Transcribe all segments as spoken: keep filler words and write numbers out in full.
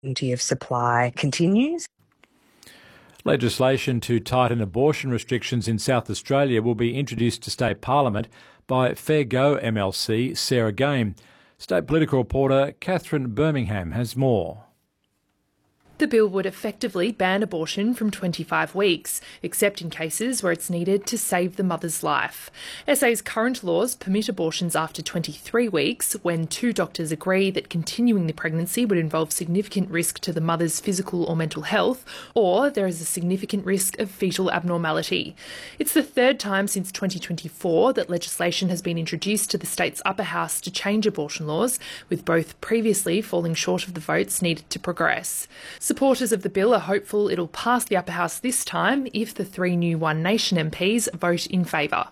Uncertainty of supply continues. Legislation to tighten abortion restrictions in South Australia will be introduced to State Parliament by Fair Go M L C Sarah Game. State political reporter Catherine Birmingham has more. The bill would effectively ban abortion from twenty-five weeks, except in cases where it's needed to save the mother's life. S A's current laws permit abortions after twenty-three weeks when two doctors agree that continuing the pregnancy would involve significant risk to the mother's physical or mental health, or there is a significant risk of fetal abnormality. It's the third time since twenty twenty-four that legislation has been introduced to the state's upper house to change abortion laws, with both previously falling short of the votes needed to progress. Supporters of the bill are hopeful it'll pass the upper house this time if the three new One Nation M Ps vote in favour.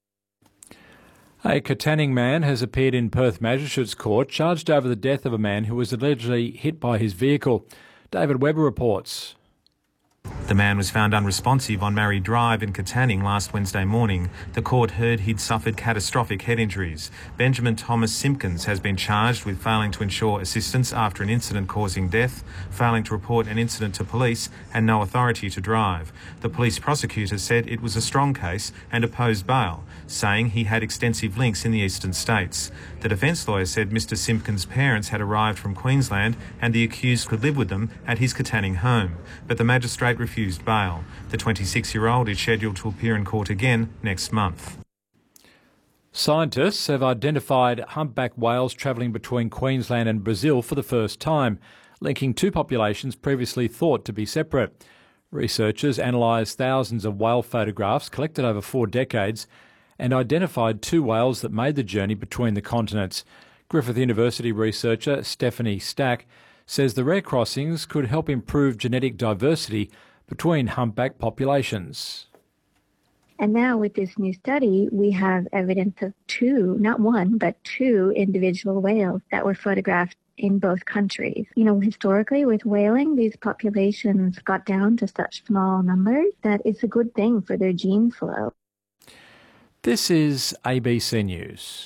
A Katanning man has appeared in Perth Magistrates Court charged over the death of a man who was allegedly hit by his vehicle. David Webber reports. The man was found unresponsive on Marrie Drive in Katanning last Wednesday morning. The court heard he'd suffered catastrophic head injuries. Benjamin Thomas Simpkins has been charged with failing to ensure assistance after an incident causing death, failing to report an incident to police and no authority to drive. The police prosecutor said it was a strong case and opposed bail, saying he had extensive links in the eastern states. The defence lawyer said Mr Simpkins' parents had arrived from Queensland and the accused could live with them at his Katanning home, but the magistrate refused bail. The twenty-six-year-old is scheduled to appear in court again next month. Scientists have identified humpback whales travelling between Queensland and Brazil for the first time, linking two populations previously thought to be separate. Researchers analysed thousands of whale photographs collected over four decades and identified two whales that made the journey between the continents. Griffith University researcher Stephanie Stack says the rare crossings could help improve genetic diversity between humpback populations. And now with this new study, we have evidence of two, not one, but two individual whales that were photographed in both countries. You know, historically with whaling, these populations got down to such small numbers that it's a good thing for their gene flow. This is A B C News.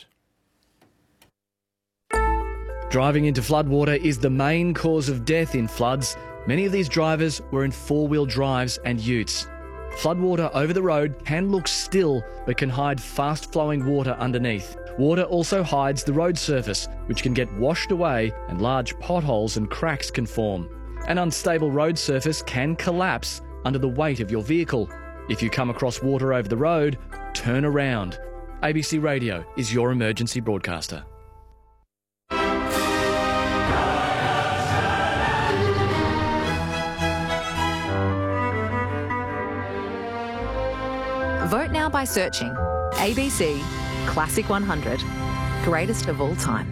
Driving into floodwater is the main cause of death in floods. Many of these drivers were in four-wheel drives and utes. Floodwater over the road can look still, but can hide fast-flowing water underneath. Water also hides the road surface, which can get washed away and large potholes and cracks can form. An unstable road surface can collapse under the weight of your vehicle. If you come across water over the road, turn around. A B C Radio is your emergency broadcaster. Vote now by searching A B C Classic one hundred, greatest of all time.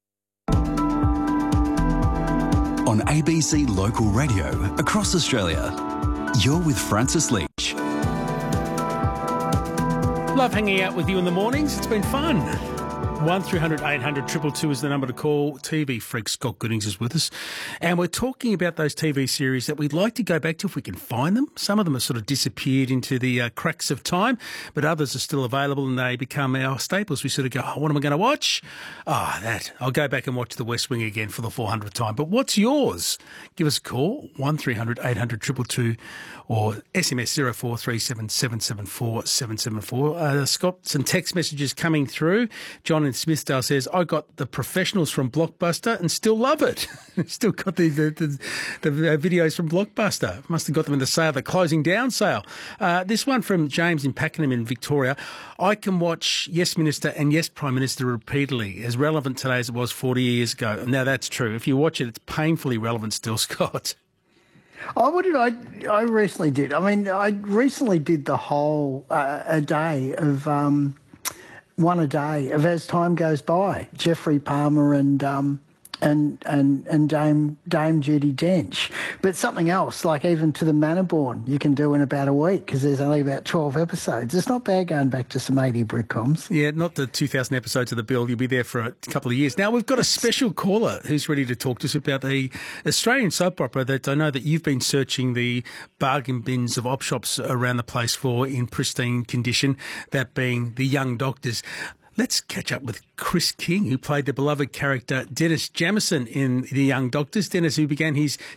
On A B C Local Radio across Australia, you're with Francis Leach. Love hanging out with you in the mornings. It's been fun. one three hundred eight hundred two two two is the number to call. T V freak Scott Goodings is with us. And we're talking about those T V series that we'd like to go back to if we can find them. Some of them have sort of disappeared into the uh, cracks of time, but others are still available and they become our staples. We sort of go, oh, what am I going to watch? Ah, oh, that. I'll go back and watch The West Wing again for the four hundredth time. But what's yours? Give us a call, one three hundred eight hundred two two two, or S M S zero four three seven seven seven four seven seven four. Uh, Scott, some text messages coming through. John in Smithdale says, I got The Professionals from Blockbuster and still love it. Still got the, the, the, the videos from Blockbuster. Must have got them in the sale, the closing down sale. Uh, this one from James in Pakenham in Victoria. I can watch Yes Minister and Yes Prime Minister repeatedly, as relevant today as it was forty years ago. Now, that's true. If you watch it, it's painfully relevant still, Scott. Oh, what did I? I recently did. I mean, I recently did the whole uh, a day of um, one a day of As Time Goes By. Jeffrey Palmer and um, and and and Dame Dame Judi Dench. But something else, like even To the Manor-born, you can do in about a week because there's only about twelve episodes. It's not bad going back to some eighty Britcoms. Yeah, not the two thousand episodes of The Bill. You'll be there for a couple of years. Now, we've got a special caller who's ready to talk to us about the Australian soap opera that I know that you've been searching the bargain bins of op shops around the place for in pristine condition, that being The Young Doctors. Let's catch up with Chris King, who played the beloved character Dennis Jamison in The Young Doctors. Dennis, who began his